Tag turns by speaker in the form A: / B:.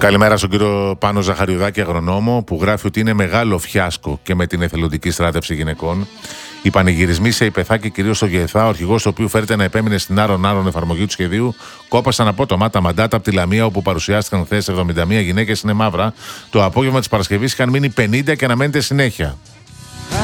A: Καλημέρα στον κύριο Πάνο Ζαχαριουδάκη, αγρονόμο, που γράφει ότι είναι μεγάλο φιάσκο και με την εθελοντική στράτευση γυναικών. Οι πανηγυρισμοί σε Ιπεθά, κυρίως στο Γεθά, ο αρχηγός του οποίου φέρεται να επέμεινε στην άρον εφαρμογή του σχεδίου, κόπασαν απότομα τα μαντάτα από τη Λαμία, όπου παρουσιάστηκαν χθες 71 γυναίκες είναι μαύρα. Το απόγευμα της Παρασκευής είχαν μείνει 50 και αναμένεται συνέχεια.